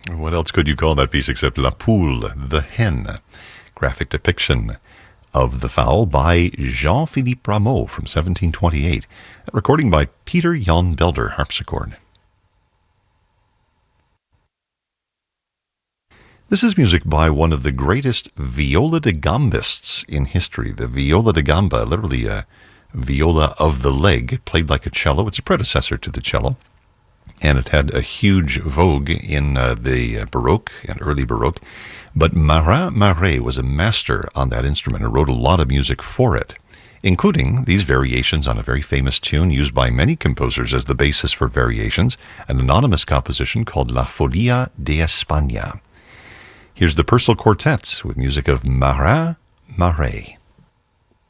What else could you call that piece except La Poule, the hen? Graphic depiction of the fowl by Jean-Philippe Rameau from 1728. A recording by Peter Jan Belder, harpsichord. This is music by one of the greatest viola da gambists in history. The viola da gamba, literally a viola of the leg, played like a cello. It's a predecessor to the cello. And it had a huge vogue in the Baroque and early Baroque. But Marin Marais was a master on that instrument and wrote a lot of music for it, including these variations on a very famous tune used by many composers as the basis for variations, an anonymous composition called La Folia de España. Here's the Purcell Quartet with music of Marin Marais.